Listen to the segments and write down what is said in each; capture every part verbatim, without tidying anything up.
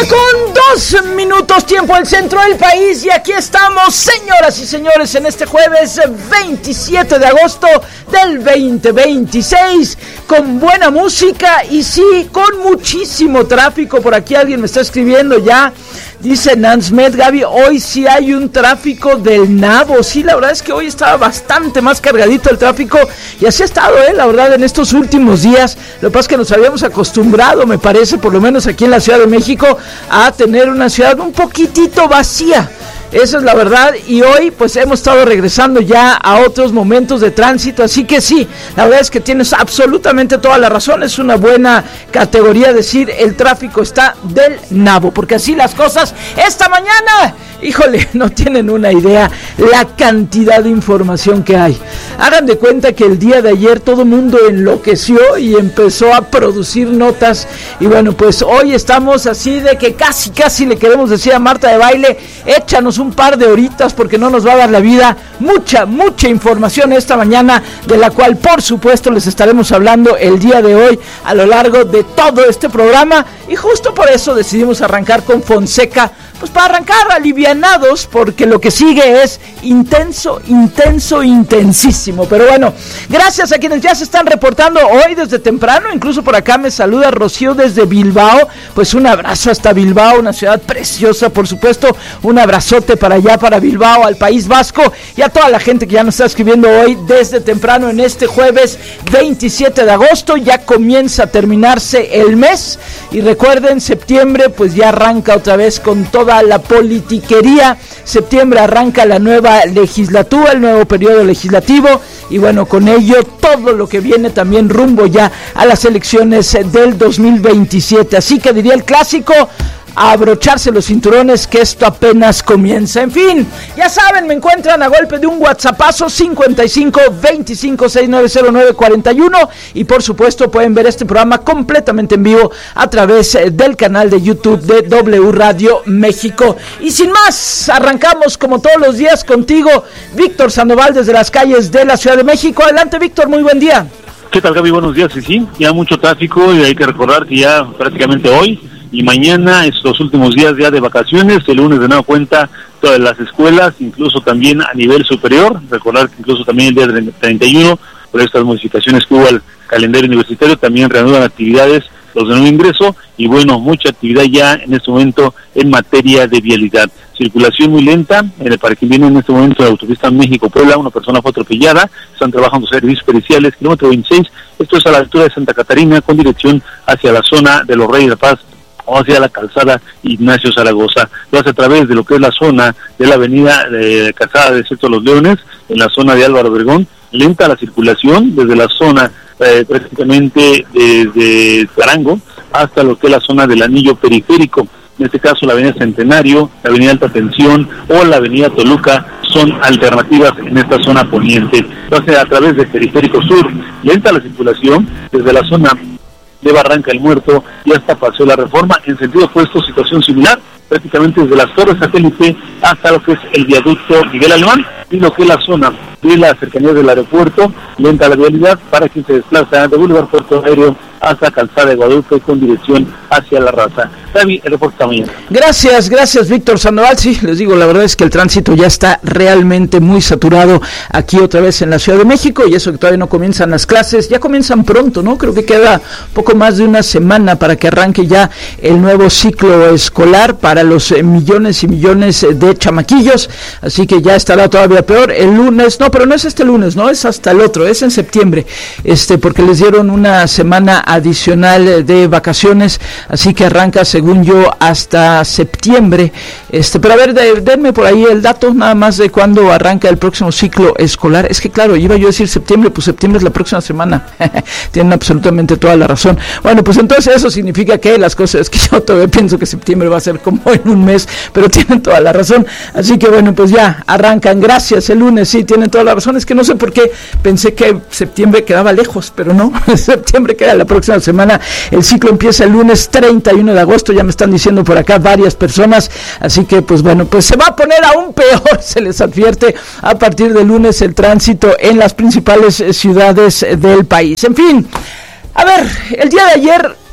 Con dos minutos tiempo al centro del país y aquí estamos, señoras y señores, en este jueves veintisiete de agosto del veinte veintiséis, con buena música y sí, con muchísimo tráfico. Por aquí alguien me está escribiendo ya, dice Nansmet, Gaby, hoy sí hay un tráfico del nabo. Sí, la verdad es que hoy estaba bastante más cargadito el tráfico y así ha estado, eh, la verdad, en estos últimos días. Lo que pasa es que nos habíamos acostumbrado, me parece, por lo menos aquí en la Ciudad de México, a tener una ciudad un poquitito vacía. Esa es la verdad, y hoy pues hemos estado regresando ya a otros momentos de tránsito, así que sí, la verdad es que tienes absolutamente toda la razón. Es una buena categoría decir el tráfico está del nabo, porque así las cosas esta mañana, híjole, no tienen una idea la cantidad de información que hay. Hagan de cuenta que el día de ayer todo el mundo enloqueció y empezó a producir notas, y bueno, pues hoy estamos así de que casi casi le queremos decir a Marta de Baile, échanos un par de horitas porque no nos va a dar la vida. Mucha, mucha información esta mañana, de la cual por supuesto les estaremos hablando el día de hoy a lo largo de todo este programa, y justo por eso decidimos arrancar con Fonseca, pues para arrancar alivianados, porque lo que sigue es intenso, intenso, intensísimo. Pero bueno, gracias a quienes ya se están reportando hoy desde temprano. Incluso por acá me saluda Rocío desde Bilbao. Pues un abrazo hasta Bilbao, una ciudad preciosa, por supuesto. Un abrazote para allá, para Bilbao, al País Vasco, y a toda la gente que ya nos está escribiendo hoy desde temprano en este jueves veintisiete de agosto. Ya comienza a terminarse el mes, y recuerden, septiembre pues ya arranca otra vez con toda la politiquería. Septiembre arranca la nueva legislatura, el nuevo periodo legislativo, y bueno, con ello todo lo que viene también rumbo ya a las elecciones del dos mil veintisiete. Así que diría el clásico, a abrocharse los cinturones, que esto apenas comienza. En fin, ya saben, me encuentran a golpe de un WhatsAppazo cincuenta y cinco veinticinco sesenta y nueve cero nueve cuarenta y uno, y por supuesto pueden ver este programa completamente en vivo a través del canal de YouTube de W Radio México. Y sin más, arrancamos como todos los días contigo, Víctor Sandoval, desde las calles de la Ciudad de México. Adelante, Víctor, muy buen día. ¿Qué tal, Gaby? Buenos días. Sí, sí, ya mucho tráfico, y hay que recordar que ya prácticamente hoy y mañana, estos últimos días ya de vacaciones, el lunes de nueva cuenta todas las escuelas, incluso también a nivel superior. Recordar que incluso también el día treinta y uno, por estas modificaciones que hubo al calendario universitario, también reanudan actividades los de nuevo ingreso, y bueno, mucha actividad ya en este momento en materia de vialidad. Circulación muy lenta, en el para quien viene en este momento de la autopista México-Puebla, una persona fue atropellada, están trabajando servicios periciales, kilómetro veintiséis, esto es a la altura de Santa Catarina, con dirección hacia la zona de los Reyes de la Paz, o hacia la calzada Ignacio Zaragoza. Lo hace a través de lo que es la zona de la avenida de Calzada de Desierto de los Leones, en la zona de Álvaro Obregón, lenta la circulación desde la zona eh, prácticamente desde Tarango hasta lo que es la zona del anillo periférico. En este caso la avenida Centenario, la avenida Alta Tensión o la avenida Toluca son alternativas en esta zona poniente. Lo hace a través del periférico sur, lenta la circulación desde la zona de Barranca el Muerto y hasta Paseo La Reforma. En sentido opuesto, situación similar, prácticamente desde las Torres Satélite hasta lo que es el viaducto Miguel Alemán y lo que es la zona de la cercanía del aeropuerto, lenta la vialidad para quien se desplaza de Boulevard Puerto Aéreo hasta Calzada de Guadalupe con dirección hacia La Raza. Gaby, el reporte también. Gracias, gracias Víctor Sandoval. Sí, les digo, la verdad es que el tránsito ya está realmente muy saturado aquí otra vez en la Ciudad de México, y eso que todavía no comienzan las clases, ya comienzan pronto, ¿no? Creo que queda poco más de una semana para que arranque ya el nuevo ciclo escolar para los eh, millones y millones de chamaquillos, así que ya estará todavía peor el lunes. No, pero no es este lunes, no, es hasta el otro, es en septiembre, este, porque les dieron una semana adicional de vacaciones, así que arranca, según yo, hasta septiembre. Este, pero a ver, de, denme por ahí el dato nada más de cuándo arranca el próximo ciclo escolar. Es que claro, iba yo a decir septiembre, pues septiembre es la próxima semana. Tienen absolutamente toda la razón. Bueno, pues entonces eso significa que las cosas, es que yo todavía pienso que septiembre va a ser como en un mes, pero tienen toda la razón. Así que bueno, pues ya arrancan. Gracias, el lunes, sí, tienen toda la razón. Es que no sé por qué pensé que septiembre quedaba lejos, pero no, septiembre queda la próxima semana. El ciclo empieza el lunes treinta y uno de agosto, ya me están diciendo por acá varias personas, así que pues bueno, pues se va a poner aún peor, se les advierte, a partir del lunes el tránsito en las principales ciudades del país. En fin, a ver, el día de ayer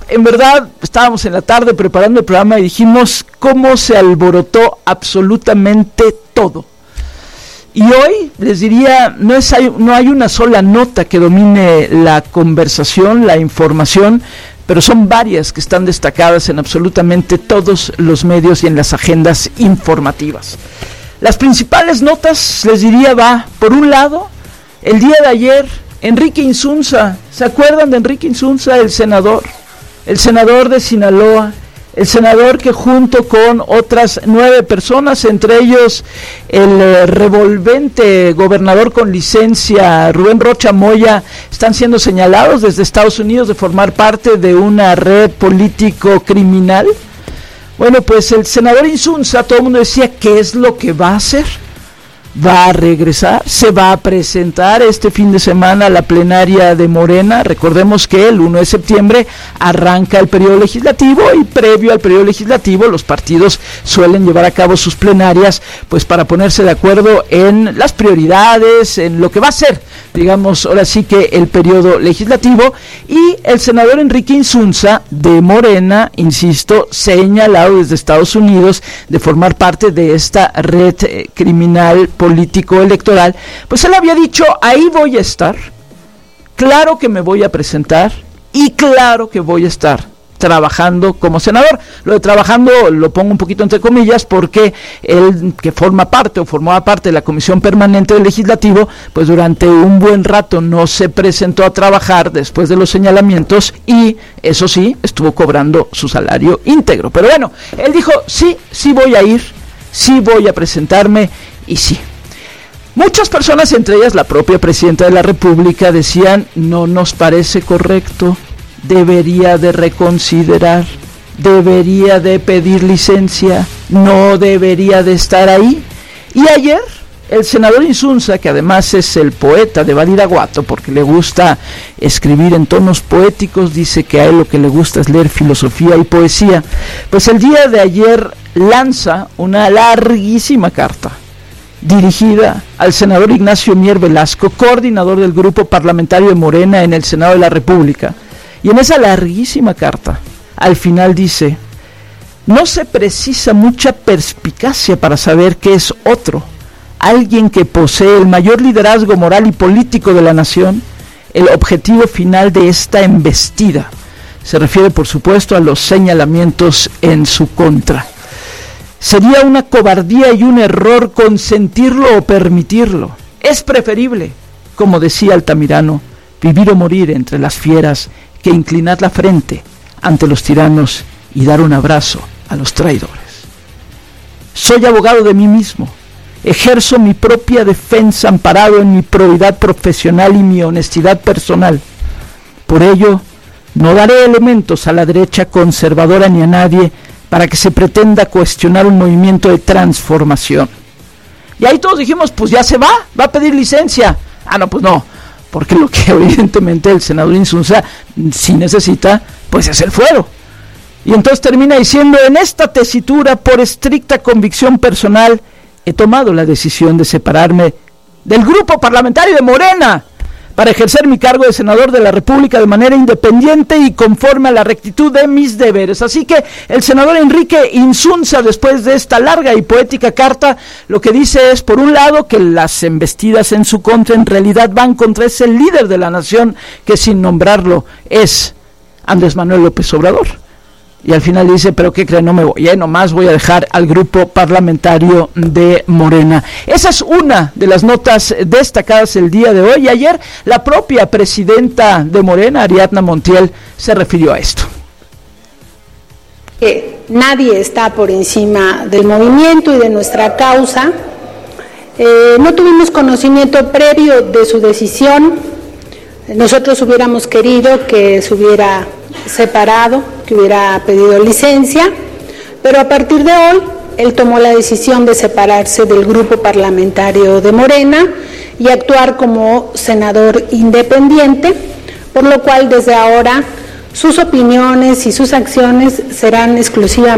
en verdad, estábamos en la tarde preparando el programa y dijimos cómo se alborotó absolutamente todo. Y hoy les diría, no, es, hay, no hay una sola nota que domine la conversación, la información, pero son varias que están destacadas en absolutamente todos los medios y en las agendas informativas. Las principales notas, les diría, va, por un lado, el día de ayer, Enrique Insunza. ¿Se acuerdan de Enrique Insunza, el senador? El senador de Sinaloa, el senador que junto con otras nueve personas, entre ellos el eh, revolvente gobernador con licencia Rubén Rocha Moya, están siendo señalados desde Estados Unidos de formar parte de una red político-criminal. Bueno, pues el senador Insunza, todo el mundo decía, ¿qué es lo que va a hacer? ¿Va a regresar? ¿Se va a presentar este fin de semana a la plenaria de Morena? Recordemos que el primero de septiembre arranca el periodo legislativo y previo al periodo legislativo los partidos suelen llevar a cabo sus plenarias pues para ponerse de acuerdo en las prioridades, en lo que va a ser, digamos, ahora sí que el periodo legislativo. Y el senador Enrique Insunza de Morena, insisto, señalado desde Estados Unidos de formar parte de esta red eh, criminal político electoral, pues él había dicho, ahí voy a estar, claro que me voy a presentar y claro que voy a estar trabajando como senador. Lo de trabajando lo pongo un poquito entre comillas porque él, que forma parte o formaba parte de la Comisión Permanente del Legislativo, pues durante un buen rato no se presentó a trabajar después de los señalamientos y eso sí, estuvo cobrando su salario íntegro. Pero bueno, él dijo, sí, sí voy a ir, sí voy a presentarme y sí. Muchas personas, entre ellas la propia presidenta de la República, decían, no nos parece correcto, debería de reconsiderar, debería de pedir licencia, no debería de estar ahí. Y ayer, el senador Insunza, que además es el poeta de Badiraguato, porque le gusta escribir en tonos poéticos, dice que a él lo que le gusta es leer filosofía y poesía, pues el día de ayer lanza una larguísima carta dirigida al senador Ignacio Mier Velasco, coordinador del grupo parlamentario de Morena en el Senado de la República. Y en esa larguísima carta, al final dice, no se precisa mucha perspicacia para saber que es otro, alguien que posee el mayor liderazgo moral y político de la nación, el objetivo final de esta embestida. Se refiere, por supuesto, a los señalamientos en su contra. Sería una cobardía y un error consentirlo o permitirlo. Es preferible, como decía Altamirano, vivir o morir entre las fieras que inclinar la frente ante los tiranos y dar un abrazo a los traidores. Soy abogado de mí mismo, ejerzo mi propia defensa amparado en mi probidad profesional y mi honestidad personal. Por ello, no daré elementos a la derecha conservadora ni a nadie para que se pretenda cuestionar un movimiento de transformación. Y ahí todos dijimos, pues ya se va, va a pedir licencia. Ah, no, pues no, porque lo que evidentemente el senador Insunza sí necesita, pues es el fuero. Y entonces termina diciendo, en esta tesitura, por estricta convicción personal, he tomado la decisión de separarme del grupo parlamentario de Morena para ejercer mi cargo de senador de la República de manera independiente y conforme a la rectitud de mis deberes. Así que el senador Enrique Insunza, después de esta larga y poética carta, lo que dice es, por un lado, que las embestidas en su contra en realidad van contra ese líder de la nación, que sin nombrarlo es Andrés Manuel López Obrador. Y al final dice, pero ¿qué creen? No me voy, ¿eh? Nomás voy a dejar al grupo parlamentario de Morena. Esa es una de las notas destacadas el día de hoy. Y ayer la propia presidenta de Morena, Ariadna Montiel, se refirió a esto. Que nadie está por encima del movimiento y de nuestra causa. Eh, no tuvimos conocimiento previo de su decisión. Nosotros hubiéramos querido que se hubiera separado, que hubiera pedido licencia, pero a partir de hoy él tomó la decisión de separarse del grupo parlamentario de Morena y actuar como senador independiente, por lo cual desde ahora sus opiniones y sus acciones serán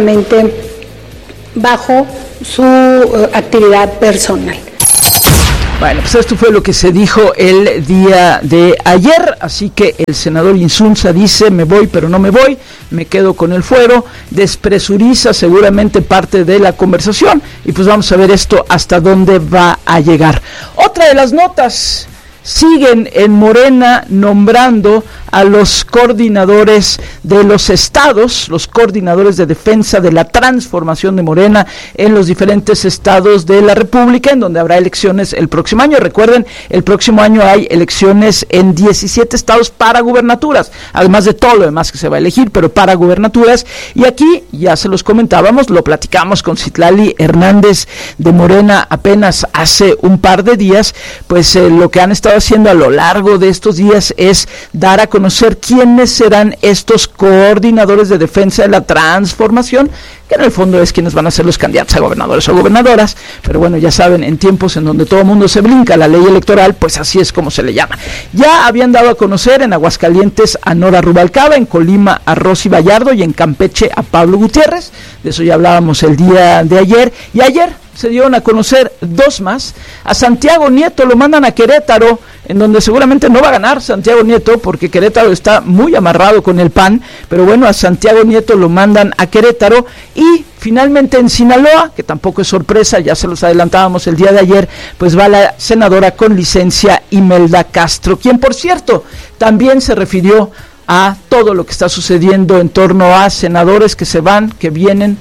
exclusivamente bajo su uh, actividad personal. Bueno, pues esto fue lo que se dijo el día de ayer, así que el senador Insunza dice, me voy pero no me voy, me quedo con el fuero, despresuriza seguramente parte de la conversación, y pues vamos a ver esto hasta dónde va a llegar. Otra de las notas, siguen en Morena nombrando a los coordinadores de los estados, los coordinadores de defensa de la transformación de Morena en los diferentes estados de la República, en donde habrá elecciones el próximo año. Recuerden, el próximo año hay elecciones en diecisiete estados para gubernaturas, además de todo lo demás que se va a elegir, pero para gubernaturas. Y aquí, ya se los comentábamos, lo platicamos con Citlali Hernández de Morena apenas hace un par de días, pues eh, lo que han estado haciendo a lo largo de estos días es dar a conocer quiénes serán estos coordinadores de defensa de la transformación, que en el fondo es quienes van a ser los candidatos a gobernadores o gobernadoras, pero bueno, ya saben, en tiempos en donde todo el mundo se brinca la ley electoral, pues así es como se le llama. Ya habían dado a conocer en Aguascalientes a Nora Rubalcaba, en Colima a Rosy Vallardo y en Campeche a Pablo Gutiérrez, de eso ya hablábamos el día de ayer, y ayer se dieron a conocer dos más. A Santiago Nieto lo mandan a Querétaro, en donde seguramente no va a ganar Santiago Nieto, porque Querétaro está muy amarrado con el P A N, pero bueno, a Santiago Nieto lo mandan a Querétaro. Y finalmente en Sinaloa, que tampoco es sorpresa, ya se los adelantábamos el día de ayer, pues va la senadora con licencia Imelda Castro, quien por cierto también se refirió a todo lo que está sucediendo en torno a senadores que se van, que vienen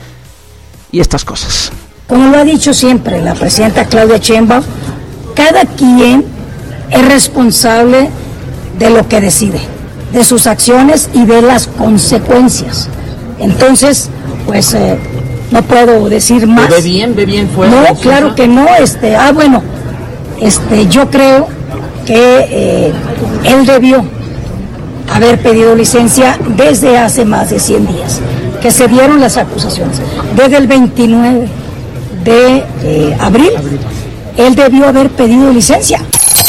y estas cosas. Como lo ha dicho siempre la presidenta Claudia Sheinbaum, cada quien es responsable de lo que decide, de sus acciones y de las consecuencias. Entonces, pues eh, no puedo decir más. ¿Ve bien, ve bien fuera? No, claro que no. Este, ah, bueno, este, yo creo que eh, él debió haber pedido licencia desde hace más de cien días, que se dieron las acusaciones. Desde el veintinueve de eh, abril, él debió haber pedido licencia.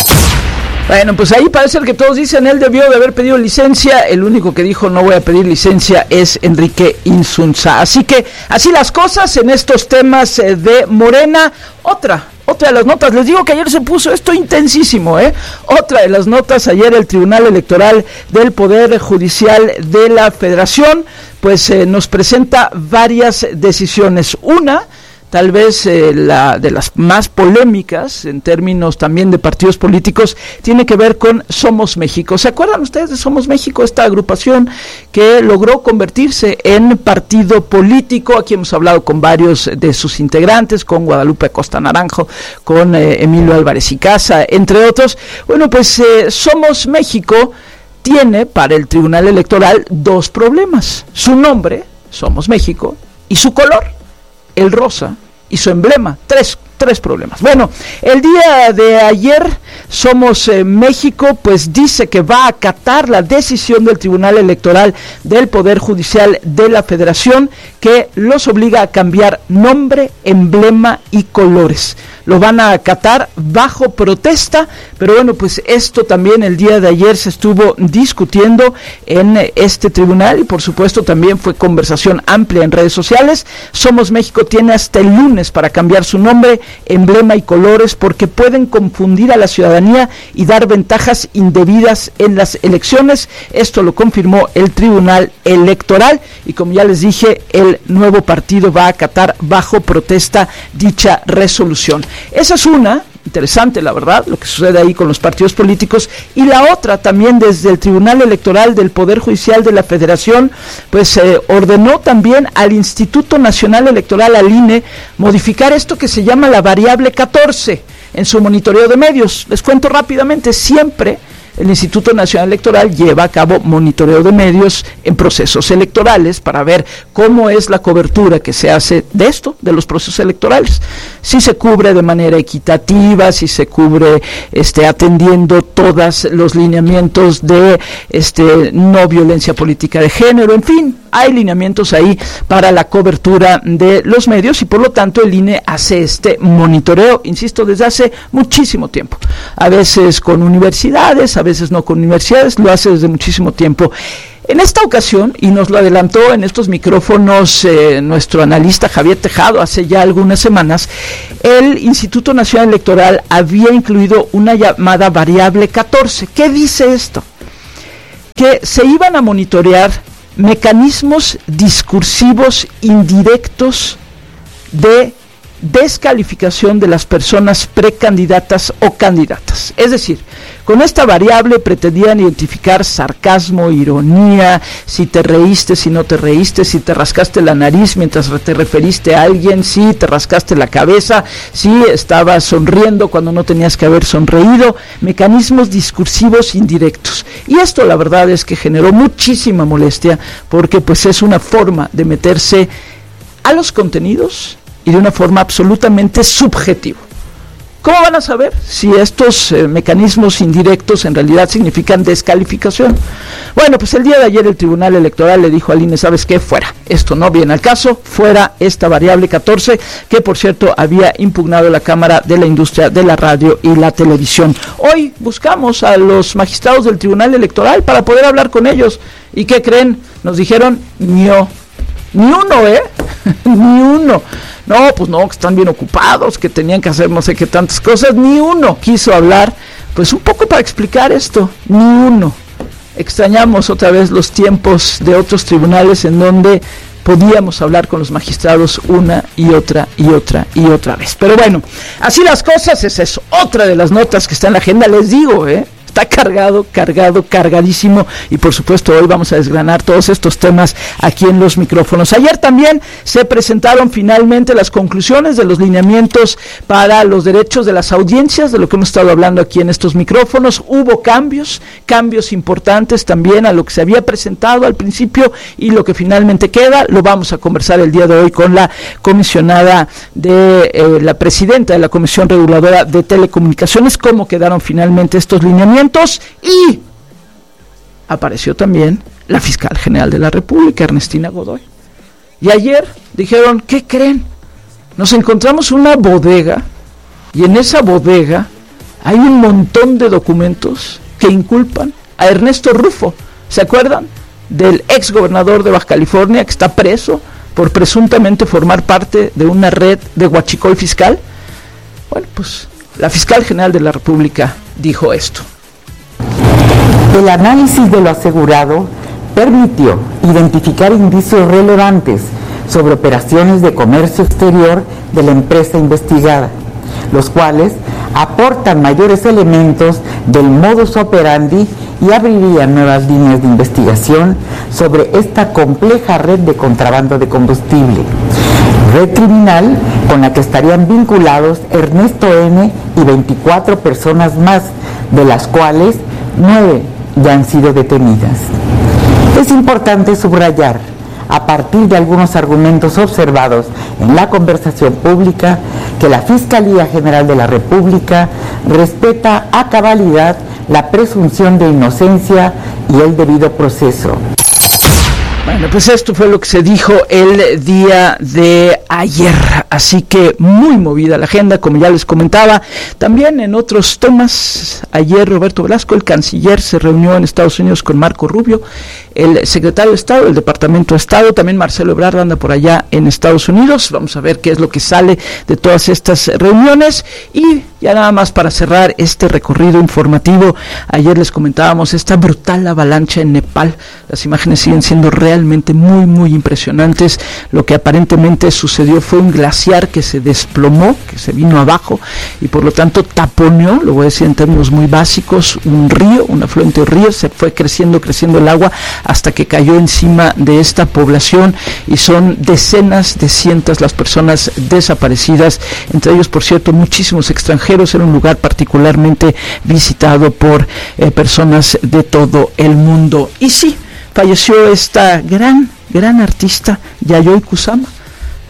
Bueno, pues ahí parece que todos dicen él debió de haber pedido licencia. El único que dijo no voy a pedir licencia es Enrique Insunza. Así que así las cosas en estos temas eh, de Morena. Otra, otra de las notas, les digo que ayer se puso esto intensísimo, ¿eh? Otra de las notas, ayer el Tribunal Electoral del Poder Judicial de la Federación, pues eh, nos presenta varias decisiones. Una, tal vez eh, la de las más polémicas en términos también de partidos políticos, tiene que ver con Somos México. ¿Se acuerdan ustedes de Somos México? Esta agrupación que logró convertirse en partido político. Aquí hemos hablado con varios de sus integrantes, con Guadalupe Acosta Naranjo, con eh, Emilio Álvarez y Casa, entre otros. Bueno, pues eh, Somos México tiene para el Tribunal Electoral dos problemas: su nombre, Somos México, y su color, el rosa, y su emblema. Tres, tres problemas. Bueno, el día de ayer Somos eh, México pues dice que va a acatar la decisión del Tribunal Electoral del Poder Judicial de la Federación, que los obliga a cambiar nombre, emblema y colores. Lo van a acatar bajo protesta, pero bueno, pues esto también el día de ayer se estuvo discutiendo en este tribunal y por supuesto también fue conversación amplia en redes sociales. Somos México tiene hasta el lunes para cambiar su nombre, emblema y colores, porque pueden confundir a la ciudadanía y dar ventajas indebidas en las elecciones. Esto lo confirmó el Tribunal Electoral y, como ya les dije, el nuevo partido va a acatar bajo protesta dicha resolución. Esa es una, interesante la verdad, lo que sucede ahí con los partidos políticos. Y la otra, también desde el Tribunal Electoral del Poder Judicial de la Federación, pues eh, ordenó también al Instituto Nacional Electoral, al I N E, modificar esto que se llama la variable catorce en su monitoreo de medios. Les cuento rápidamente, siempre el Instituto Nacional Electoral lleva a cabo monitoreo de medios en procesos electorales para ver cómo es la cobertura que se hace de esto, de los procesos electorales. Si se cubre de manera equitativa, si se cubre este, atendiendo todos los lineamientos de este, no violencia política de género, en fin, hay lineamientos ahí para la cobertura de los medios y por lo tanto el I N E hace este monitoreo, insisto, desde hace muchísimo tiempo. A veces con universidades, a veces no con universidades, lo hace desde muchísimo tiempo. En esta ocasión, y nos lo adelantó en estos micrófonos eh, nuestro analista Javier Tejado hace ya algunas semanas, el Instituto Nacional Electoral había incluido una llamada variable catorce. ¿Qué dice esto? Que se iban a monitorear mecanismos discursivos indirectos de descalificación de las personas precandidatas o candidatas. Es decir, con esta variable pretendían identificar sarcasmo, ironía, si te reíste, si no te reíste, si te rascaste la nariz mientras te referiste a alguien, si te rascaste la cabeza, si estabas sonriendo cuando no tenías que haber sonreído, mecanismos discursivos indirectos. Y esto la verdad es que generó muchísima molestia, porque pues es una forma de meterse a los contenidos y de una forma absolutamente subjetiva. ¿Cómo van a saber si estos eh, mecanismos indirectos en realidad significan descalificación? Bueno, pues el día de ayer el Tribunal Electoral le dijo al I N E, ¿sabes qué? Fuera, esto no viene al caso, fuera esta variable catorce, que por cierto había impugnado la Cámara de la Industria de la Radio y la Televisión. Hoy buscamos a los magistrados del Tribunal Electoral para poder hablar con ellos. ¿Y qué creen? Nos dijeron, no, ni uno, ¿eh? Ni uno. No, pues no, que están bien ocupados, que tenían que hacer no sé qué tantas cosas. Ni uno quiso hablar, pues un poco para explicar esto. Ni uno. Extrañamos otra vez los tiempos de otros tribunales en donde podíamos hablar con los magistrados una y otra y otra y otra vez. Pero bueno, así las cosas, esa es otra de las notas que está en la agenda, les digo, ¿eh? Está cargado, cargado, cargadísimo, y por supuesto hoy vamos a desgranar todos estos temas aquí en los micrófonos. Ayer también se presentaron finalmente las conclusiones de los lineamientos para los derechos de las audiencias, de lo que hemos estado hablando aquí en estos micrófonos. Hubo cambios, cambios importantes también a lo que se había presentado al principio y lo que finalmente queda. Lo vamos a conversar el día de hoy con la comisionada de eh, la presidenta de la Comisión Reguladora de Telecomunicaciones, cómo quedaron finalmente estos lineamientos. Y apareció también la fiscal general de la República, Ernestina Godoy. Y ayer dijeron, ¿qué creen? Nos encontramos una bodega, y en esa bodega hay un montón de documentos que inculpan a Ernesto Rufo. ¿Se acuerdan? Del ex gobernador de Baja California, que está preso por presuntamente formar parte de una red de huachicol fiscal. Bueno, pues la fiscal general de la República dijo esto. El análisis de lo asegurado permitió identificar indicios relevantes sobre operaciones de comercio exterior de la empresa investigada, los cuales aportan mayores elementos del modus operandi y abrirían nuevas líneas de investigación sobre esta compleja red de contrabando de combustible, red criminal con la que estarían vinculados Ernesto N. y veinticuatro personas más, de las cuales nueve ya han sido detenidas. Es importante subrayar, a partir de algunos argumentos observados en la conversación pública, que la Fiscalía General de la República respeta a cabalidad la presunción de inocencia y el debido proceso. Bueno, pues esto fue lo que se dijo el día de ayer, así que muy movida la agenda, como ya les comentaba. También en otros temas, ayer Roberto Velasco, el canciller, se reunió en Estados Unidos con Marco Rubio, el secretario de Estado del Departamento de Estado, también Marcelo Ebrard anda por allá en Estados Unidos. Vamos a ver qué es lo que sale de todas estas reuniones. Y ya nada más para cerrar este recorrido informativo, ayer les comentábamos esta brutal avalancha en Nepal. Las imágenes siguen siendo realmente muy muy impresionantes. Lo que aparentemente sucedió fue un glaciar que se desplomó, que se vino abajo y por lo tanto taponeó, lo voy a decir en términos muy básicos, un río, un afluente río. Se fue creciendo, creciendo el agua hasta que cayó encima de esta población, y son decenas de cientos las personas desaparecidas, entre ellos, por cierto, muchísimos extranjeros. Era un lugar particularmente visitado por eh, personas de todo el mundo. Y sí, falleció esta gran, gran artista, Yayoi Kusama,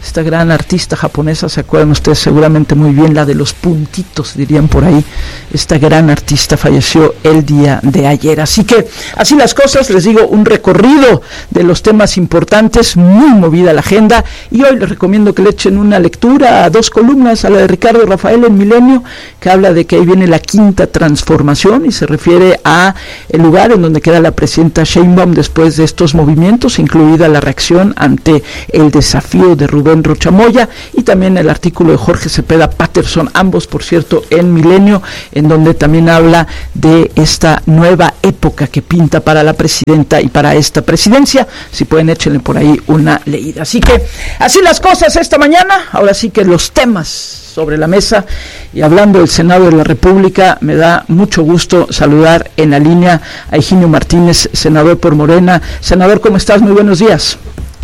esta gran artista japonesa, se acuerdan ustedes seguramente muy bien, la de los puntitos, dirían por ahí. Esta gran artista falleció el día de ayer. Así que, así las cosas, les digo, un recorrido de los temas importantes, muy movida la agenda, y hoy les recomiendo que le echen una lectura a dos columnas, a la de Ricardo Rafael en Milenio, que habla de que ahí viene la quinta transformación, y se refiere a el lugar en donde queda la presidenta Sheinbaum después de estos movimientos, incluida la reacción ante el desafío de Rubén Rocha Moya, y también el artículo de Jorge Cepeda Patterson, ambos por cierto en Milenio, en donde también habla de esta nueva época que pinta para la presidenta y para esta presidencia. Si pueden, échenle por ahí una leída. Así que así las cosas esta mañana. Ahora sí que los temas sobre la mesa, y hablando del Senado de la República, me da mucho gusto saludar en la línea a Higinio Martínez, senador por Morena. Senador, ¿cómo estás? Muy buenos días.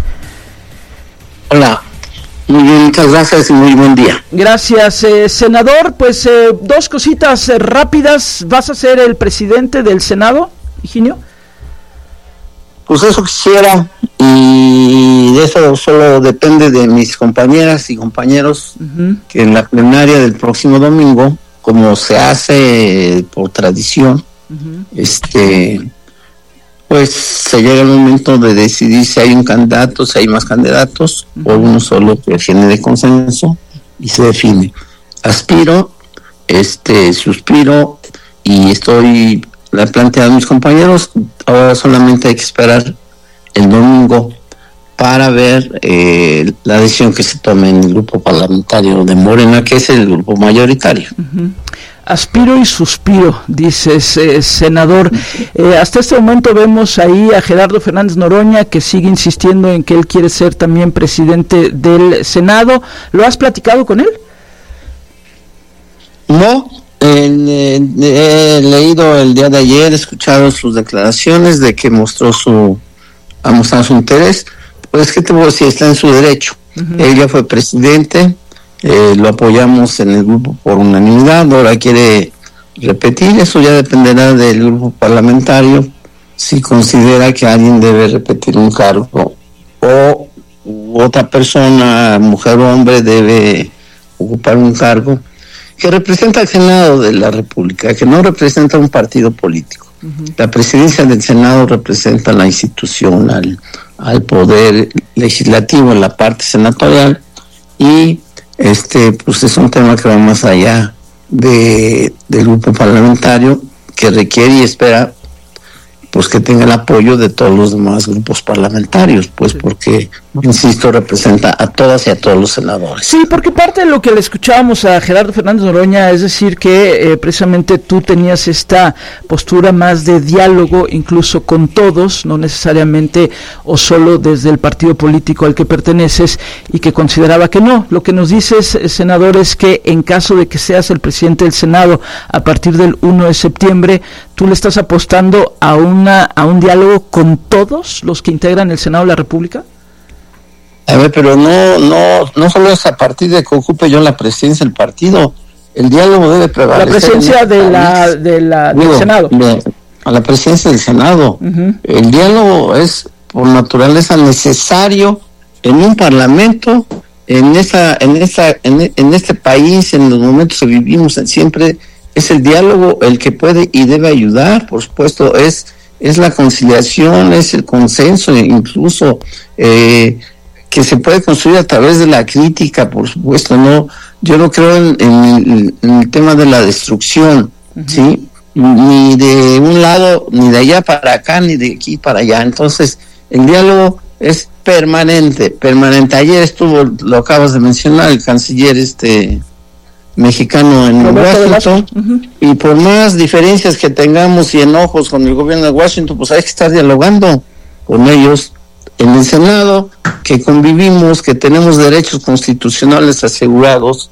Hola, muy bien, muchas gracias y muy buen día. Gracias, eh, senador. Pues eh, dos cositas eh, rápidas. ¿Vas a ser el presidente del Senado, Higinio? Pues eso quisiera, y de eso solo depende de mis compañeras y compañeros, uh-huh. que en la plenaria del próximo domingo, como se hace por tradición, uh-huh. este, pues se llega el momento de decidir si hay un candidato, si hay más candidatos, uh-huh. o uno solo que genere consenso, y se define. Aspiro, este, suspiro, y estoy... le he planteado a mis compañeros, ahora solamente hay que esperar el domingo para ver eh, la decisión que se tome en el grupo parlamentario de Morena, que es el grupo mayoritario. Uh-huh. Aspiro y suspiro, dices, eh, senador. Eh, hasta este momento vemos ahí a Gerardo Fernández Noroña, que sigue insistiendo en que él quiere ser también presidente del Senado. ¿Lo has platicado con él? No. Eh, eh, he leído el día de ayer, he escuchado sus declaraciones de que mostró su ha mostrado su interés. Pues qué te puedo decir, está en su derecho. Uh-huh. Él ya fue presidente, eh, lo apoyamos en el grupo por unanimidad, ahora quiere repetir, eso ya dependerá del grupo parlamentario si considera que alguien debe repetir un cargo o otra persona, mujer o hombre, debe ocupar un cargo que representa al Senado de la República, que no representa un partido político. Uh-huh. La presidencia del Senado representa la institución, al, al poder legislativo en la parte senatorial, y este pues es un tema que va más allá de del grupo parlamentario, que requiere y espera pues que tenga el apoyo de todos los demás grupos parlamentarios, pues porque, insisto, representa a todas y a todos los senadores. Sí, porque parte de lo que le escuchábamos a Gerardo Fernández Noroña, es decir, que eh, precisamente tú tenías esta postura más de diálogo, incluso con todos, no necesariamente o solo desde el partido político al que perteneces, y que consideraba que no. Lo que nos dices, eh, senador, es que en caso de que seas el presidente del Senado a partir del primero de septiembre, tú le estás apostando a una a un diálogo con todos los que integran el Senado de la República. A ver, pero no no no solo es a partir de que ocupe yo la presidencia del partido, el diálogo debe prevalecer. La presidencia de la, de la Digo, del Senado. De, a la presidencia del Senado. Uh-huh. El diálogo es por naturaleza necesario en un parlamento, en esa en esa en, en este país, en los momentos que vivimos, siempre es el diálogo el que puede y debe ayudar. Por supuesto, es es la conciliación, es el consenso, incluso eh, que se puede construir a través de la crítica, por supuesto. No, yo no creo en, en, en el tema de la destrucción, uh-huh. ¿sí? Ni de un lado, ni de allá para acá, ni de aquí para allá. Entonces, el diálogo es permanente, permanente. Ayer estuvo, lo acabas de mencionar, el canciller este mexicano en Washington, uh-huh. y por más diferencias que tengamos y enojos con el gobierno de Washington, pues hay que estar dialogando con ellos en el Senado, que convivimos, que tenemos derechos constitucionales asegurados,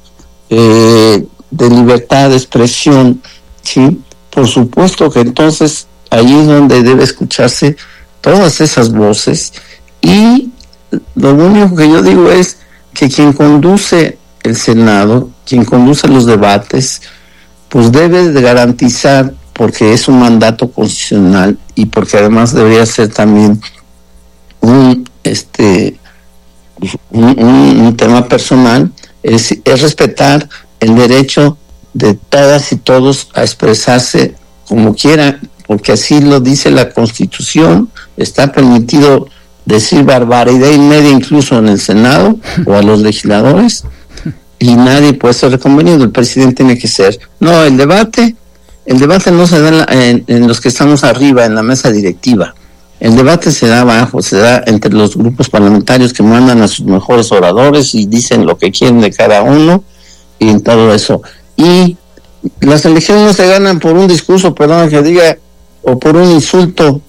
eh, de libertad de expresión, sí, por supuesto que entonces allí es donde debe escucharse todas esas voces, y lo único que yo digo es que quien conduce el Senado, quien conduce los debates, pues debe de garantizar, porque es un mandato constitucional y porque además debería ser también un este un, un, un tema personal, es, es respetar el derecho de todas y todos a expresarse como quieran, porque así lo dice la Constitución. Está permitido decir barbaridad y media incluso en el Senado o a los legisladores, y nadie puede ser reconvenido. El presidente tiene que ser. No, el debate, el debate no se da en, la, en, en los que estamos arriba, en la mesa directiva. El debate se da abajo, se da entre los grupos parlamentarios que mandan a sus mejores oradores y dicen lo que quieren de cada uno, y en todo eso. Y las elecciones no se ganan por un discurso, perdón que diga, o por un insulto